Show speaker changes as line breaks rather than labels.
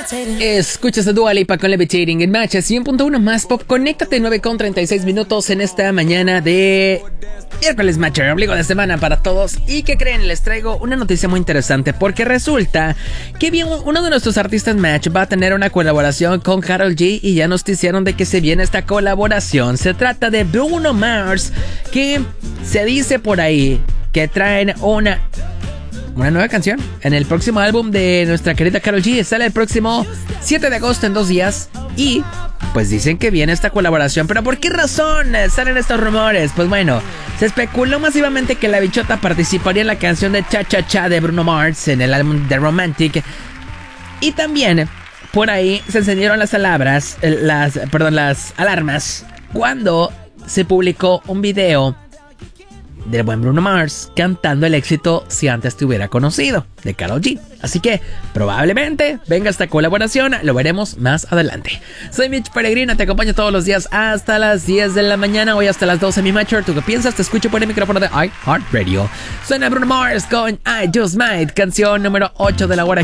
Escuchas a Dua Lipa con Levitating en Matches 100.1 más pop. Conéctate 9:36 en esta mañana de miércoles Matcher, ombligo de semana para todos. ¿Y qué creen? Les traigo una noticia muy interesante porque resulta que bien, uno de nuestros artistas Match va a tener una colaboración con Karol G y ya nos dicieron de que se viene esta colaboración. Se trata de Bruno Mars, que se dice por ahí que traen una nueva canción en el próximo álbum de nuestra querida Karol G. Sale el próximo 7 de agosto en 2 días. Y pues dicen que viene esta colaboración. ¿Pero por qué razón salen estos rumores? Pues bueno, se especuló masivamente que la bichota participaría en la canción de Cha Cha Cha de Bruno Mars en el álbum de Romantic. Y también por ahí se encendieron las alarmas cuando se publicó un video del buen Bruno Mars cantando el éxito Si Antes Te Hubiera Conocido de Karol G. Así que probablemente venga esta colaboración, lo veremos más adelante. Soy Mitch Peregrina, te acompaño todos los días hasta las 10 de la mañana, hoy hasta las 12 mi Matcher. ¿Tú qué piensas? Te escucho por el micrófono de iHeartRadio. Suena Bruno Mars con I Just Might, canción número 8 de la hora.